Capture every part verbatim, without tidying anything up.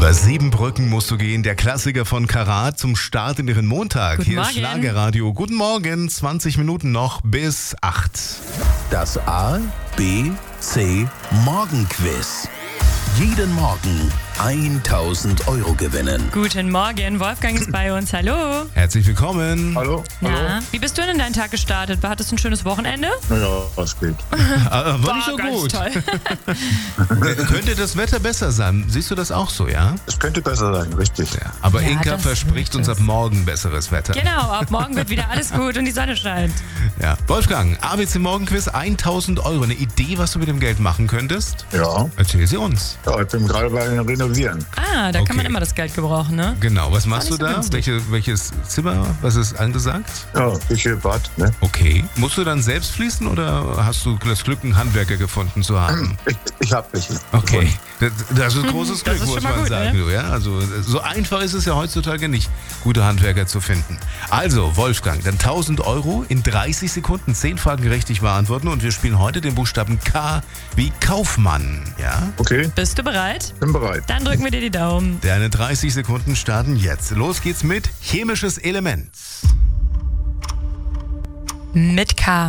Über sieben Brücken musst du gehen. Der Klassiker von Karat zum Start in ihren Montag. Guten Hier ist Morgen. Schlagerradio. Guten Morgen, zwanzig Minuten noch bis acht. Das A, B, C Morgenquiz. Jeden Morgen tausend Euro gewinnen. Guten Morgen, Wolfgang ist bei uns. Hallo. Herzlich willkommen. Hallo? Na, wie bist du denn in deinen Tag gestartet? Hattest du ein schönes Wochenende? Ja, was geht. Ah, war nicht so ganz gut. toll. Äh, Könnte das Wetter besser sein? Siehst du das auch so, ja? Es könnte besser sein, richtig. Ja. Aber Ja, Inka das verspricht wird uns ab es. morgen besseres Wetter. Genau, ab morgen wird wieder alles gut und die Sonne scheint. Ja. Wolfgang, A B C Morgenquiz, tausend Euro. Eine Idee, was du mit dem Geld machen könntest? Ja. Erzähl sie uns. Ja, ich bin gerade beim Renovieren. Ah, da Okay. kann man immer das Geld gebrauchen, ne? Genau, was machst du nicht so da? günstig. Welche, welches Zimmer? Was ist angesagt? Ja, Küche, Bad, ne? Okay. Musst du dann selbst fließen oder hast du das Glück, einen Handwerker gefunden zu haben? Ich, ich hab welche. Okay. Das, das ist großes Das Glück, ist muss schon mal man gut, sagen. ne? Du, ja? Also, so einfach ist es ja heutzutage nicht, gute Handwerker zu finden. Also, Wolfgang, dann tausend Euro in dreißig Sekunden, zehn Fragen richtig beantworten und wir spielen heute den Buchstaben K wie Kaufmann. Ja? Okay, Bist du bereit? bin bereit. Dann drücken wir dir die Daumen. Deine dreißig Sekunden starten jetzt. Los geht's mit chemisches Element. Mit K.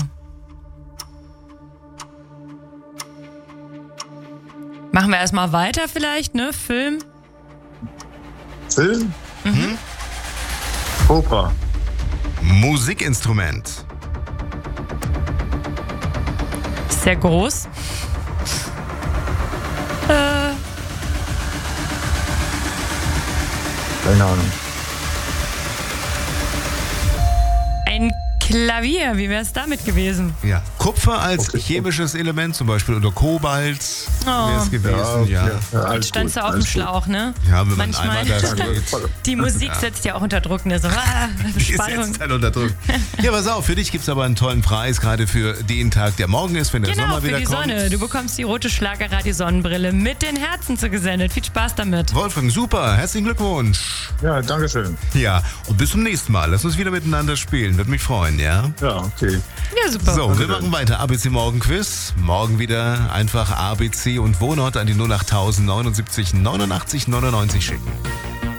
Machen wir erstmal weiter vielleicht, ne? Film. Film? Mhm. Oper. Musikinstrument. Sehr groß. Äh, Keine Ahnung. ein Klavier, wie wäre es damit gewesen? Ja. Kupfer als Okay. chemisches Element, zum Beispiel oder Kobalt wäre es gewesen. Ja, ja, alles Jetzt standst gut, du auf dem alles gut. Schlauch, ne? ja wenn man Manchmal. einmal da steht. Die Musik setzt ja auch unter Druck, ne? So, ah, Die ist Spannung. jetzt dann unter Druck. Ja, pass auf, für dich gibt es aber einen tollen Preis, gerade für den Tag, der morgen ist, wenn der Genau, Sommer für wieder die kommt. Sonne. Du bekommst die rote Schlagerradio-Sonnenbrille mit den Herzen zugesendet. Viel Spaß damit. Wolfgang, super, herzlichen Glückwunsch. Ja, danke schön. Ja, und bis zum nächsten Mal. Lass uns wieder miteinander spielen, würde mich freuen, ja? Ja, okay. Ja, super. So, wir machen weiter. A B C Morgen Quiz. Morgen wieder einfach A B C und Wohnort an die null acht neunundsiebzig neunundachtzig neunundneunzig schicken.